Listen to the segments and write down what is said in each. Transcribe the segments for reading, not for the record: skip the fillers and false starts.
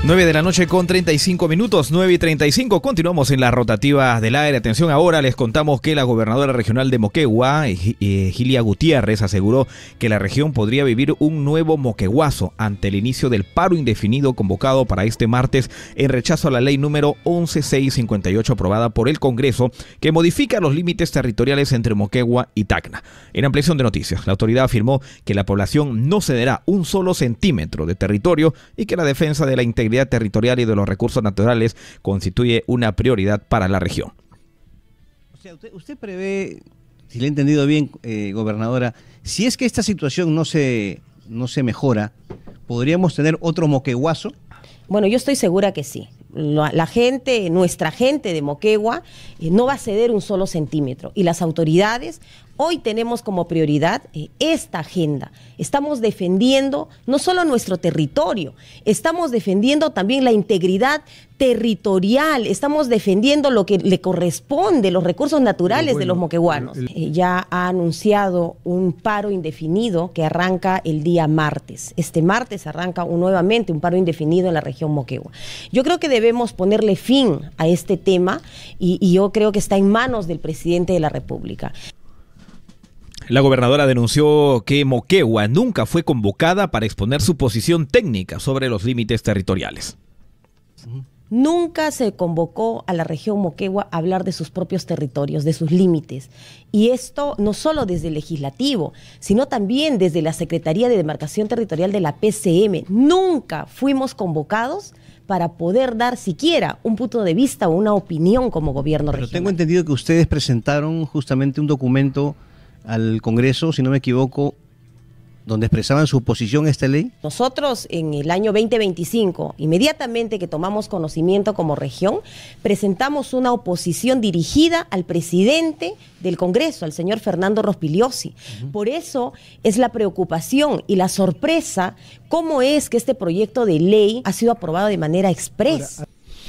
9:35, 9:35. Continuamos en la rotativa del aire. Atención, ahora les contamos que la gobernadora regional de Moquegua, Gilia Gutiérrez, aseguró que la región podría vivir un nuevo moqueguazo ante el inicio del paro indefinido convocado para este martes en rechazo a la ley número 11658 aprobada por el Congreso, que modifica los límites territoriales entre Moquegua y Tacna. En ampliación de noticias, la autoridad afirmó que la población no cederá un solo centímetro de territorio y que la defensa de la integridad territorial y de los recursos naturales constituye una prioridad para la región. O sea, usted prevé, si le he entendido bien, gobernadora, si es que esta situación no se mejora, ¿podríamos tener otro moqueguazo? Bueno, yo estoy segura que sí. La gente, nuestra gente de Moquegua, no va a ceder un solo centímetro. Y las autoridades, hoy tenemos como prioridad esta agenda. Estamos defendiendo no solo nuestro territorio, estamos defendiendo también la integridad territorial, estamos defendiendo lo que le corresponde, los recursos naturales de los moqueguanos. Ya ha anunciado un paro indefinido que arranca el día martes. Este martes arranca nuevamente un paro indefinido en la región Moquegua. Yo creo que debemos ponerle fin a este tema y yo creo que está en manos del presidente de la República. La gobernadora denunció que Moquegua nunca fue convocada para exponer su posición técnica sobre los límites territoriales. Nunca se convocó a la región Moquegua a hablar de sus propios territorios, de sus límites. Y esto no solo desde el legislativo, sino también desde la Secretaría de Demarcación Territorial de la PCM. Nunca fuimos convocados para poder dar siquiera un punto de vista o una opinión como gobierno regional. Pero tengo entendido que ustedes presentaron justamente un documento al Congreso, si no me equivoco, donde expresaban su oposición a esta ley. Nosotros en el año 2025, inmediatamente que tomamos conocimiento como región, presentamos una oposición dirigida al presidente del Congreso, al señor Fernando Rospigliosi. Por eso es la preocupación y la sorpresa cómo es que este proyecto de ley ha sido aprobado de manera express.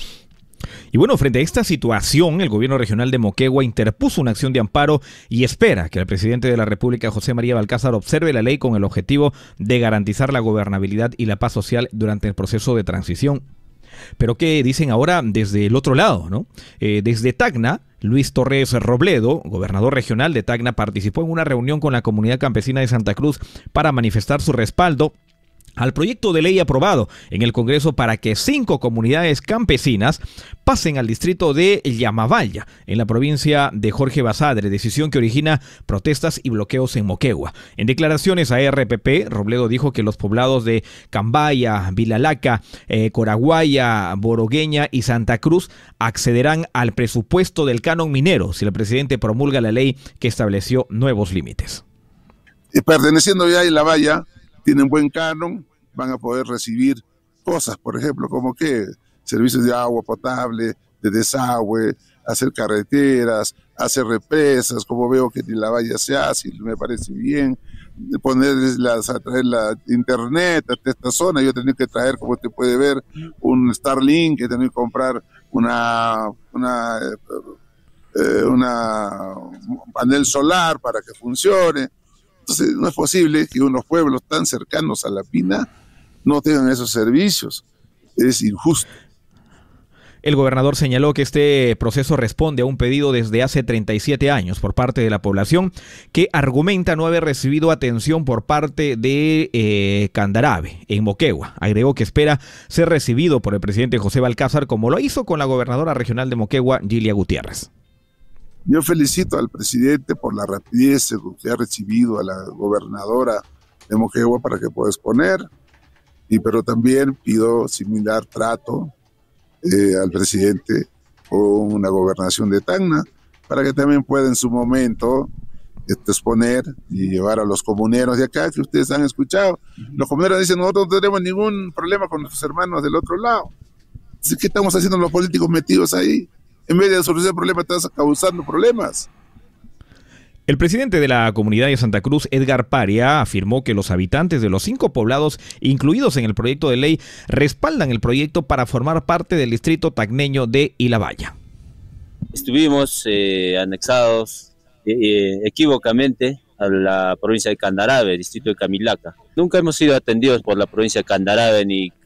Y bueno, frente a esta situación, el gobierno regional de Moquegua interpuso una acción de amparo y espera que el presidente de la República, José María Balcázar, observe la ley con el objetivo de garantizar la gobernabilidad y la paz social durante el proceso de transición. Pero ¿qué dicen ahora desde el otro lado, no? Desde Tacna, Luis Torres Robledo, gobernador regional de Tacna, participó en una reunión con la comunidad campesina de Santa Cruz para manifestar su respaldo al proyecto de ley aprobado en el Congreso para que 5 comunidades campesinas pasen al distrito de Llamavalla, en la provincia de Jorge Basadre, decisión que origina protestas y bloqueos en Moquegua. En declaraciones a RPP, Robledo dijo que los poblados de Cambaya, Vilalaca, Coraguaya, Borogueña y Santa Cruz accederán al presupuesto del canon minero si el presidente promulga la ley que estableció nuevos límites. Perteneciendo ya a la valla, tienen buen canon, van a poder recibir cosas, por ejemplo, como que servicios de agua potable, de desagüe, hacer carreteras, hacer represas, como veo que en la valla se hace, me parece bien, ponerles a traer la internet hasta esta zona. Yo he tenido que traer, como usted puede ver, un Starlink, he tenido que comprar un panel solar para que funcione. Entonces no es posible que unos pueblos tan cercanos a la Pina no tengan esos servicios. Es injusto. El gobernador señaló que este proceso responde a un pedido desde hace 37 años por parte de la población que argumenta no haber recibido atención por parte de Candarave en Moquegua. Agregó que espera ser recibido por el presidente José Balcázar como lo hizo con la gobernadora regional de Moquegua, Gilia Gutiérrez. Yo felicito al presidente por la rapidez que ha recibido a la gobernadora de Moquegua para que pueda exponer, pero también pido similar trato al presidente con una gobernación de Tacna, para que también pueda en su momento exponer y llevar a los comuneros de acá, que ustedes han escuchado. Los comuneros dicen, nosotros no tenemos ningún problema con nuestros hermanos del otro lado. Entonces, ¿qué estamos haciendo los políticos metidos ahí? En vez de solucionar problemas, estás causando problemas. El presidente de la comunidad de Santa Cruz, Edgar Paria, afirmó que los habitantes de los 5 poblados incluidos en el proyecto de ley respaldan el proyecto para formar parte del distrito tacneño de Ilabaya. Estuvimos anexados equívocamente a la provincia de Candarave, distrito de Camilaca. Nunca hemos sido atendidos por la provincia de Candarave ni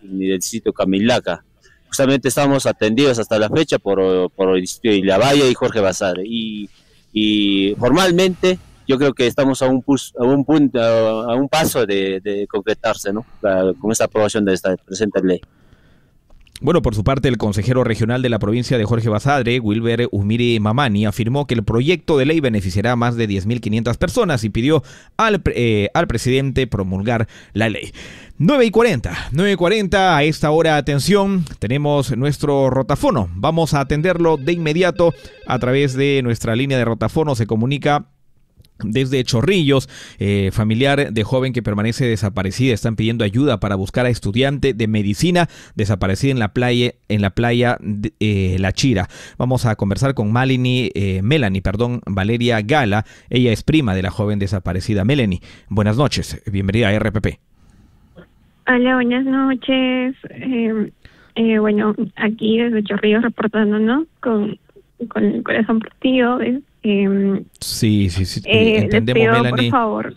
ni del distrito Camilaca. Justamente estamos atendidos hasta la fecha por el distrito de Illavalle y Jorge Basadre. Y formalmente yo creo que estamos a un paso de concretarse, ¿no? Con esta aprobación de esta presente ley. Bueno, por su parte, el consejero regional de la provincia de Jorge Basadre, Wilber Umiri Mamani, afirmó que el proyecto de ley beneficiará a más de 10.500 personas y pidió al presidente promulgar la ley. 9:40, a esta hora, atención, tenemos nuestro rotafono. Vamos a atenderlo de inmediato a través de nuestra línea de rotafono. Se comunica desde Chorrillos, familiar de joven que permanece desaparecida. Están pidiendo ayuda para buscar a estudiante de medicina desaparecida en la playa La Chira. Vamos a conversar con Melanie Valeria Gala. Ella es prima de la joven desaparecida. Melanie, buenas noches, bienvenida a RPP. Hola, buenas noches. Bueno, aquí desde Chorrillos reportándonos con el corazón partido. Sí, entendemos, les pido, Melanie. por favor.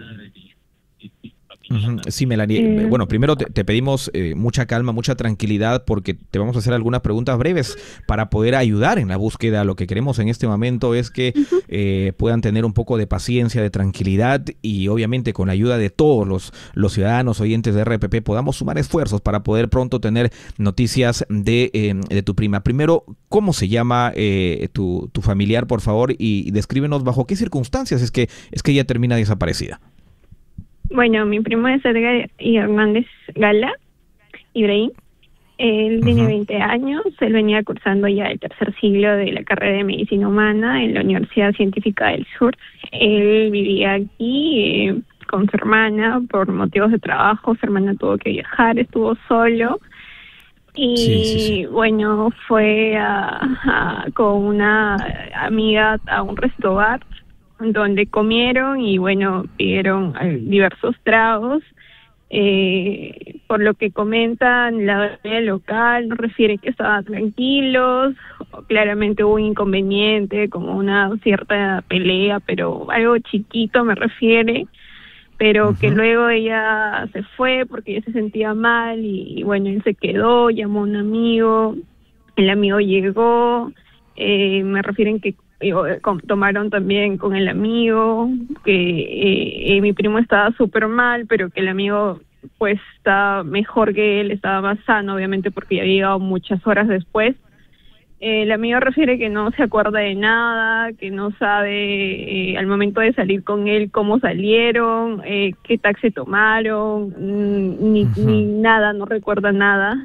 Sí, Melanie. Bueno, primero te pedimos mucha calma, mucha tranquilidad, porque te vamos a hacer algunas preguntas breves para poder ayudar en la búsqueda. Lo que queremos en este momento es que puedan tener un poco de paciencia, de tranquilidad, y obviamente con la ayuda de todos los ciudadanos oyentes de RPP podamos sumar esfuerzos para poder pronto tener noticias de tu prima. Primero, ¿cómo se llama tu familiar, por favor? Y descríbenos bajo qué circunstancias es que ella termina desaparecida. Bueno, mi primo es Edgar Hernández Gala, Ibrahim. Él tiene 20 años, él venía cursando ya el tercer siglo de la carrera de Medicina Humana en la Universidad Científica del Sur. Él vivía aquí con su hermana por motivos de trabajo. Su hermana tuvo que viajar, estuvo solo. Y bueno, fue con una amiga a un restaurante donde comieron y bueno, pidieron diversos tragos. Por lo que comentan, la dueña local nos refiere que estaban tranquilos. Claramente hubo un inconveniente, como una cierta pelea, pero algo chiquito me refiere, pero que luego ella se fue porque ella se sentía mal y bueno, él se quedó, llamó a un amigo, el amigo llegó, me refieren que tomaron también con el amigo, que mi primo estaba súper mal, pero que el amigo pues está mejor que él, estaba más sano, obviamente porque ya había llegado muchas horas después. El amigo refiere que no se acuerda de nada, que no sabe al momento de salir con él cómo salieron, qué taxi tomaron, ni nada, no recuerda nada.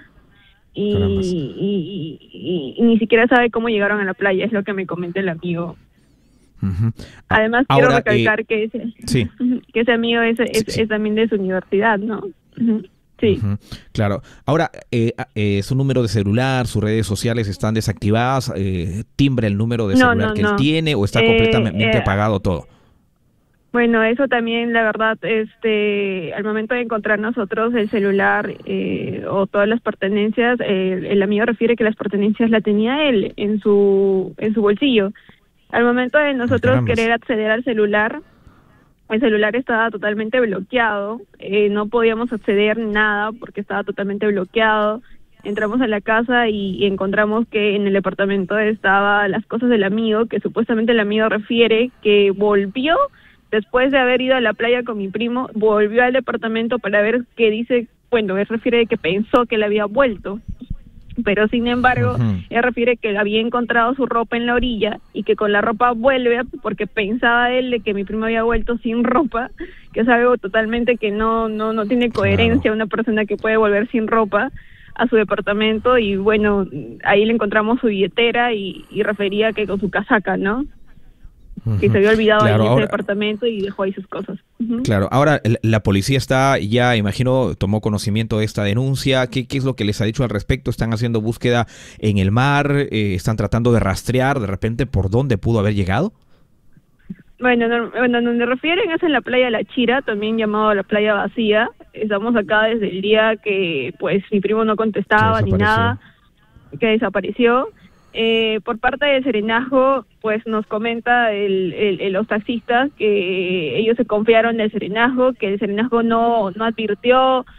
Y ni siquiera sabe cómo llegaron a la playa, es lo que me comenta el amigo. Además, quiero recalcar que ese amigo es también de su universidad, ¿no? Sí. Claro. Ahora, su número de celular, sus redes sociales están desactivadas, ¿timbra el número de celular que él tiene o está completamente apagado todo? Bueno, eso también, la verdad, al momento de encontrar nosotros el celular o todas las pertenencias, el amigo refiere que las pertenencias la tenía él en su bolsillo. Al momento de nosotros querer acceder al celular, el celular estaba totalmente bloqueado, no podíamos acceder nada porque estaba totalmente bloqueado. Entramos a la casa y encontramos que en el departamento estaban las cosas del amigo, que supuestamente el amigo refiere que volvió. Después de haber ido a la playa con mi primo, volvió al departamento para ver qué dice. Bueno, él refiere que pensó que le había vuelto, pero sin embargo, él refiere que había encontrado su ropa en la orilla y que con la ropa vuelve porque pensaba él de que mi primo había vuelto sin ropa, que es algo totalmente que no tiene coherencia. Una persona que puede volver sin ropa a su departamento. Y bueno, ahí le encontramos su billetera y refería que con su casaca, ¿no? Que se había olvidado en ese departamento y dejó ahí sus cosas. Claro, ahora la policía está ya, imagino, tomó conocimiento de esta denuncia. ¿Qué es lo que les ha dicho al respecto? ¿Están haciendo búsqueda en el mar? ¿Están tratando de rastrear de repente por dónde pudo haber llegado? Bueno, donde refieren es en la playa La Chira, también llamado la playa vacía. Estamos acá desde el día que pues mi primo no contestaba ni nada, que desapareció. Por parte del serenazgo, pues nos comenta los taxistas que ellos se confiaron del serenazgo, que el serenazgo no advirtió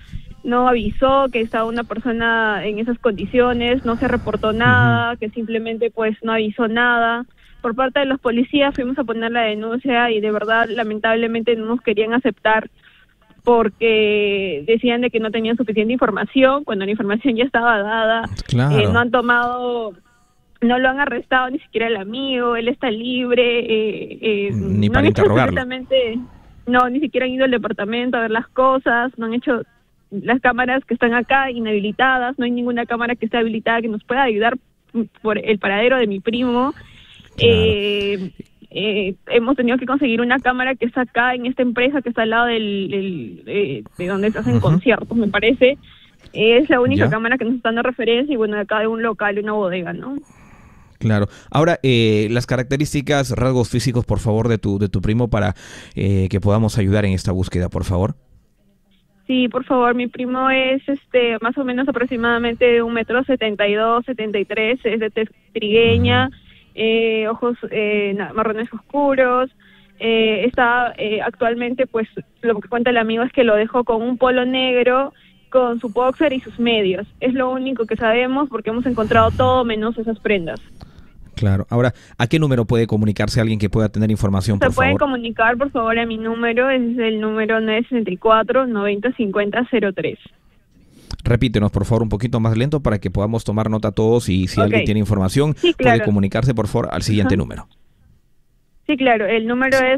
no avisó que estaba una persona en esas condiciones, no se reportó nada, que simplemente pues no avisó nada. Por parte de los policías fuimos a poner la denuncia y de verdad lamentablemente no nos querían aceptar porque decían de que no tenían suficiente información cuando la información ya estaba dada. Claro. No lo han arrestado ni siquiera el amigo, él está libre. Ni no para han hecho interrogarlo. No, ni siquiera han ido al departamento a ver las cosas, no han hecho las cámaras que están acá inhabilitadas, no hay ninguna cámara que esté habilitada que nos pueda ayudar por el paradero de mi primo. Claro. Hemos tenido que conseguir una cámara que está acá en esta empresa que está al lado de donde se hacen conciertos, me parece. Es la única cámara que nos está dando referencia y bueno, de acá de un local, una bodega, ¿no? Claro. Ahora, las características, rasgos físicos, por favor, de tu primo para que podamos ayudar en esta búsqueda, por favor. Sí, por favor, mi primo es más o menos aproximadamente 1,72 m, 73, es de tez trigueña, ojos marrones oscuros, está actualmente, pues, lo que cuenta el amigo es que lo dejó con un polo negro, con su boxer y sus medios. Es lo único que sabemos porque hemos encontrado todo menos esas prendas. Claro. Ahora, ¿a qué número puede comunicarse alguien que pueda tener información, por favor? Se pueden comunicar, por favor, a mi número, es el número 964-9050-03. Repítenos, por favor, un poquito más lento para que podamos tomar nota todos y si alguien tiene información, puede comunicarse, por favor, al siguiente número. Sí, claro. El número es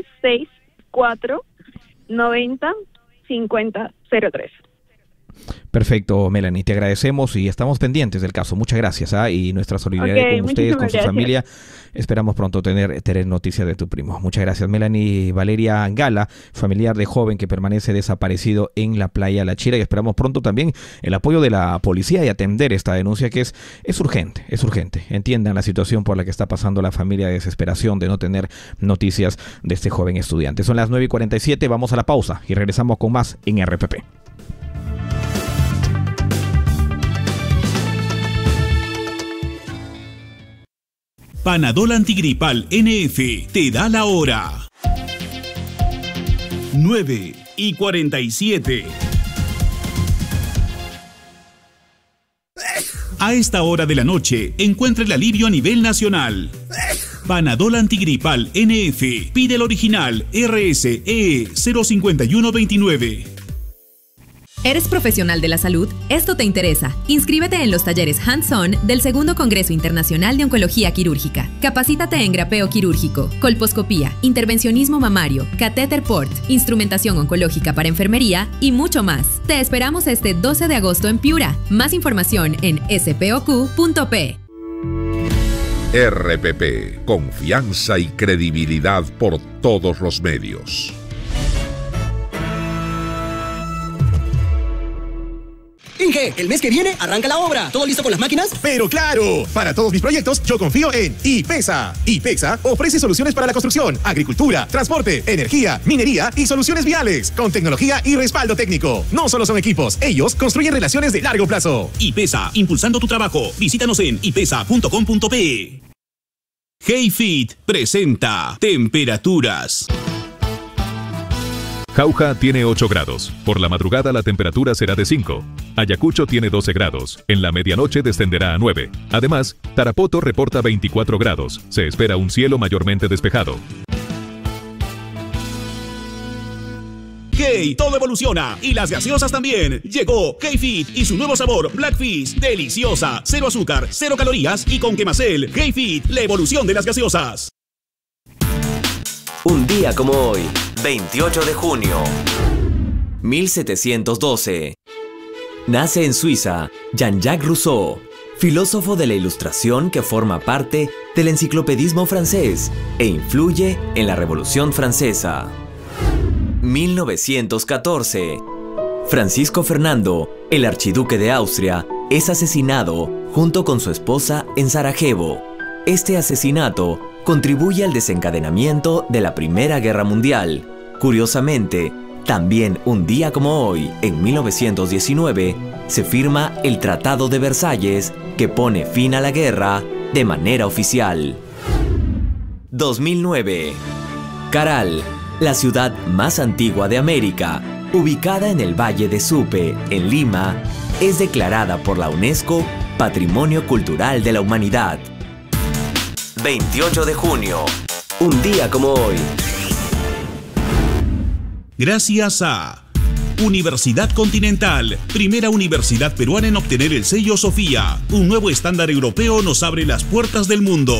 964-9050-03. Perfecto, Melanie, te agradecemos y estamos pendientes del caso. Muchas gracias, y nuestra solidaridad con ustedes, con su familia. Esperamos pronto tener noticias de tu primo. Muchas gracias, Melanie. Valeria Gala, familiar de joven que permanece desaparecido en la playa La Chira, y esperamos pronto también el apoyo de la policía y atender esta denuncia que es urgente, es urgente. Entiendan la situación por la que está pasando la familia de desesperación de no tener noticias de este joven estudiante. Son las 9:47, vamos a la pausa y regresamos con más en RPP. Panadol Antigripal NF te da la hora. 9:47. A esta hora de la noche, encuentra el alivio a nivel nacional. Panadol Antigripal NF. Pide el original RSE 05129. ¿Eres profesional de la salud? Esto te interesa. Inscríbete en los talleres Hands-On del Segundo Congreso Internacional de Oncología Quirúrgica. Capacítate en grapeo quirúrgico, colposcopía, intervencionismo mamario, catéter port, instrumentación oncológica para enfermería y mucho más. Te esperamos este 12 de agosto en Piura. Más información en spoq.p. RPP, confianza y credibilidad por todos los medios. Inge, el mes que viene arranca la obra. ¿Todo listo con las máquinas? Pero claro, para todos mis proyectos yo confío en IPESA. IPESA ofrece soluciones para la construcción, agricultura, transporte, energía, minería y soluciones viales, con tecnología y respaldo técnico. No solo son equipos, ellos construyen relaciones de largo plazo. IPESA, impulsando tu trabajo. Visítanos en ipesa.com.pe. HeyFit presenta temperaturas. Jauja tiene 8 grados. Por la madrugada la temperatura será de 5. Ayacucho tiene 12 grados. En la medianoche descenderá a 9. Además, Tarapoto reporta 24 grados. Se espera un cielo mayormente despejado. Hey, todo evoluciona y las gaseosas también. Llegó HeyFit y su nuevo sabor Black Fizz, deliciosa, 0 azúcar, 0 calorías y con Quemacel. HeyFit, la evolución de las gaseosas. Un día como hoy, 28 de junio, 1712. Nace en Suiza Jean-Jacques Rousseau, filósofo de la Ilustración que forma parte del enciclopedismo francés e influye en la Revolución Francesa. 1914. Francisco Fernando, el archiduque de Austria, es asesinado junto con su esposa en Sarajevo. Este asesinato contribuye al desencadenamiento de la Primera Guerra Mundial. Curiosamente, también un día como hoy, en 1919, se firma el Tratado de Versalles, que pone fin a la guerra de manera oficial. 2009. Caral, la ciudad más antigua de América, ubicada en el Valle de Supe, en Lima, es declarada por la UNESCO Patrimonio Cultural de la Humanidad. 28 de junio, un día como hoy. Gracias a Universidad Continental, primera universidad peruana en obtener el sello Sofía. Un nuevo estándar europeo nos abre las puertas del mundo.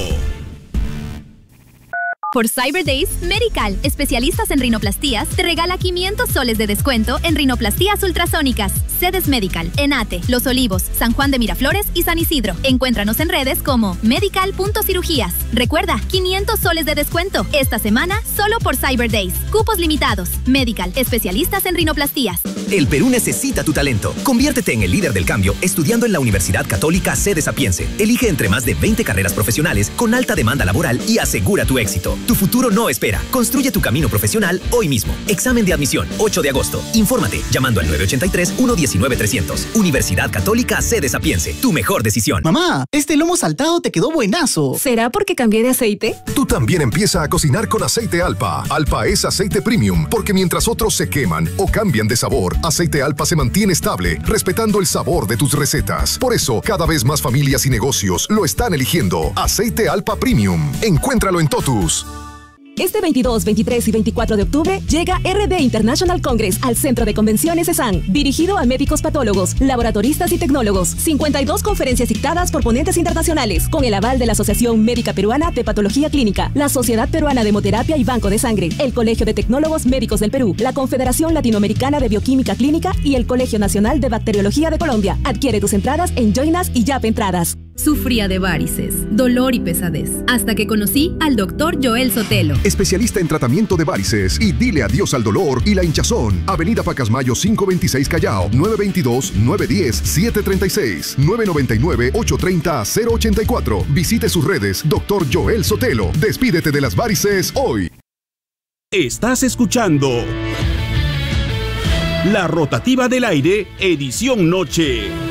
Por Cyber Days, Medical, especialistas en rinoplastías, te regala 500 soles de descuento en rinoplastías ultrasónicas. Sedes Medical, Enate, Los Olivos, San Juan de Miraflores y San Isidro. Encuéntranos en redes como medical.cirugías. Recuerda, 500 soles de descuento. Esta semana, solo por Cyber Days. Cupos limitados. Medical, especialistas en rinoplastías. El Perú necesita tu talento. Conviértete en el líder del cambio estudiando en la Universidad Católica Sede Sapiense. Elige entre más de 20 carreras profesionales con alta demanda laboral y asegura tu éxito. Tu futuro no espera. Construye tu camino profesional hoy mismo. Examen de admisión, 8 de agosto. Infórmate llamando al 983-119-300. Universidad Católica Sede Sapiense. Tu mejor decisión. Mamá, este lomo saltado te quedó buenazo. ¿Será porque cambié de aceite? Tú también empieza a cocinar con aceite Alpa. Alpa es aceite premium, porque mientras otros se queman o cambian de sabor, aceite Alpa se mantiene estable, respetando el sabor de tus recetas. Por eso, cada vez más familias y negocios lo están eligiendo. Aceite Alpa Premium. Encuéntralo en Totus. Este 22, 23 y 24 de octubre llega RD International Congress al Centro de Convenciones ESAN, dirigido a médicos patólogos, laboratoristas y tecnólogos. 52 conferencias dictadas por ponentes internacionales, con el aval de la Asociación Médica Peruana de Patología Clínica, la Sociedad Peruana de Hemoterapia y Banco de Sangre, el Colegio de Tecnólogos Médicos del Perú, la Confederación Latinoamericana de Bioquímica Clínica y el Colegio Nacional de Bacteriología de Colombia. Adquiere tus entradas en Joinas y Yap Entradas. Sufría de varices, dolor y pesadez, hasta que conocí al Dr. Joel Sotelo. Especialista en tratamiento de varices y dile adiós al dolor y la hinchazón. Avenida Pacasmayo 526 Callao, 922-910-736, 999-830-084. Visite sus redes, Dr. Joel Sotelo. Despídete de las varices hoy. Estás escuchando La Rotativa del Aire, edición noche.